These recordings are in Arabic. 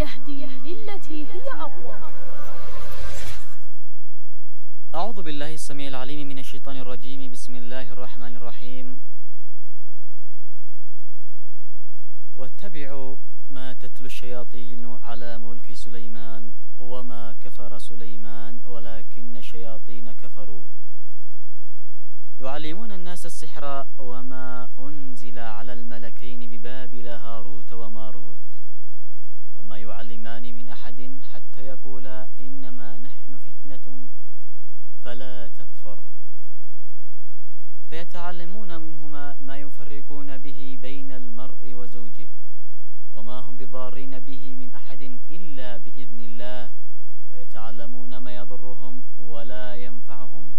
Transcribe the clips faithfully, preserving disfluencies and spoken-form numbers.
يهدي للتي هي أقوم. أعوذ بالله السميع العليم من الشيطان الرجيم. بسم الله الرحمن الرحيم. واتبعوا ما تتلو الشياطين على ملك سليمان وما كفر سليمان ولكن الشياطين كفروا يعلمون الناس السحر وما أنزل على الملكين ببابل هاروت وماروت وما يعلمان من أحد حتى يقولا إنما نحن فتنة فلا تكفر فيتعلمون منهما ما يفرقون به بين المرء وزوجه وما هم بضارين به من أحد إلا بإذن الله ويتعلمون ما يضرهم ولا ينفعهم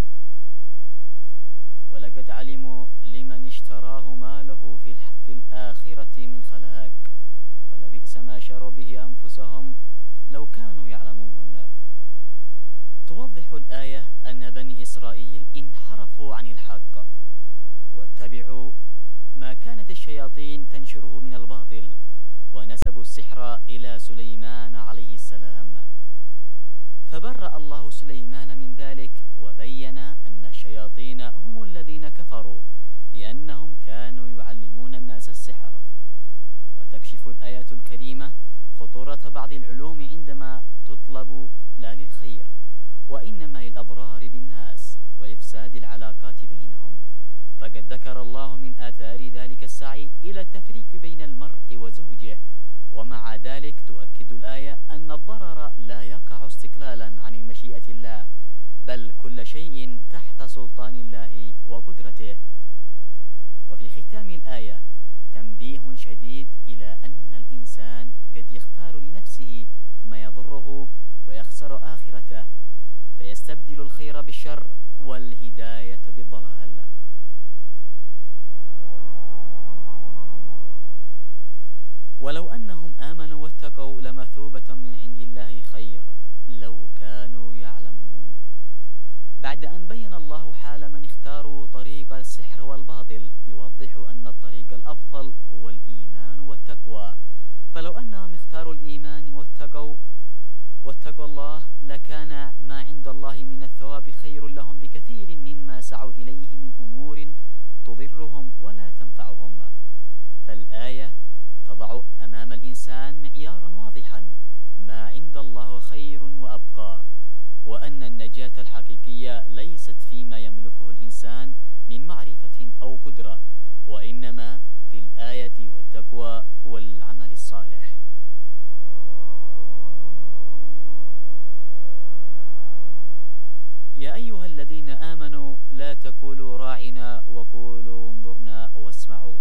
ولقد علموا لمن اشتراه ما له في, في الآخرة من خلاق ولبئس ما شروا به أنفسهم لو كانوا يعلمون. توضح الآية أن بني إسرائيل انحرفوا عن الحق واتبعوا ما كانت الشياطين تنشره من الباطل ونسبوا السحر إلى سليمان عليه السلام، فبرأ الله سليمان من ذلك وبين أن الشياطين هم الذين كفروا لأنهم كانوا يعلمون الناس السحر. وتكشف الآية الكريمة خطورة بعض العلوم عندما تطلب لا للخير وإنما للأضرار بالناس وإفساد العلاقات بينهم، فقد ذكر الله من آثار ذلك السعي إلى التفريق بين المرء وزوجه، ومع ذلك تؤكد الآية أن الضرر لا يقع استقلالا عن مشيئة الله بل كل شيء تحت سلطان الله وقدرته. وفي ختام الآية تنبيه شديد إلى أن الإنسان قد يختار لنفسه ما يضره ويخسر آخرته فيستبدل الخير بالشر والهداية بالضلال. ولو أنهم آمنوا واتقوا لمثوبة من عند الله خير لو كانوا يعلمون. بعد أن بين الله حال من اختاروا طريق السحر والباطل يوضح أن الطريق الأفضل هو الإيمان والتقوى، فلو أنهم اختاروا الإيمان واتقوا واتقوا الله لكان ما عند الله من الثواب خير لهم بكثير مما سعوا إليه من أمور تضرهم ولا تنفعهم. فالآية تضع أمام الإنسان معيارا واضحا: ما عند الله خير وأبقى، وأن النجاة الحقيقية ليست فيما يملكه الإنسان من معرفة أو قدرة، وإنما في الآية والتقوى والعمل الصالح. يا أيها الذين آمنوا لا تقولوا راعنا وقولوا انظرنا واسمعوا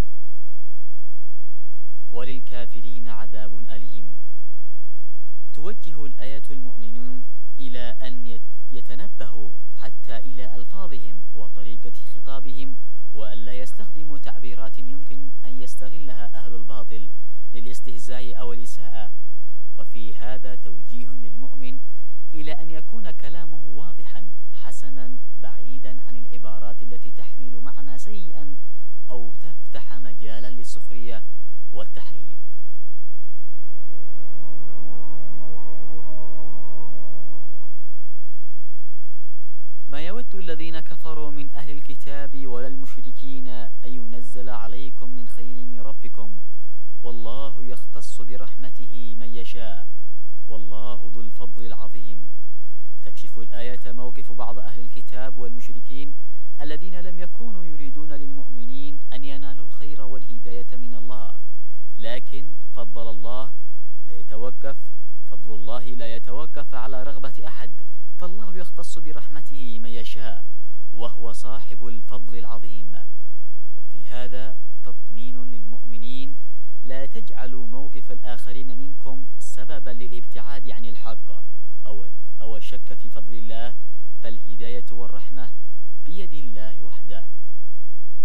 وللكافرين عذاب أليم. توجه الآية المؤمنون إلى أن يتنبهوا حتى إلى ألفاظهم وطريقة خطابهم وألا يستخدموا تعبيرات يمكن أن يستغلها أهل الباطل للاستهزاء أو الإساءة. وفي هذا توجيه للمؤمن إلى أن يكون كلامه واضحا حسنا بعيدا عن العبارات التي تحمل معنى سيئا أو تفتح مجالا للسخرية والتحريف. ما يود الذين كفروا من أهل الكتاب ولا المشركين أن ينزل عليكم من خير من ربكم والله يختص برحمته من يشاء والله ذو الفضل العظيم. تكشف الآية موقف بعض أهل الكتاب والمشركين الذين لم يكونوا يريدون للمؤمنين أن ينالوا الخير والهداية من الله، لكن فضل الله لا يتوقف فضل الله لا يتوقف على رغبة أحد، فالله يختص برحمته من يشاء وهو صاحب الفضل العظيم. وفي هذا تطمين للمؤمنين: لا تجعلوا موقف الآخرين